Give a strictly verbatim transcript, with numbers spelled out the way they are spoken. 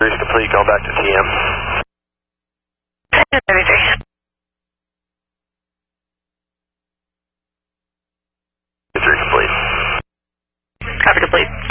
three is complete, go back to T M. seventy-three. three complete. Copy complete.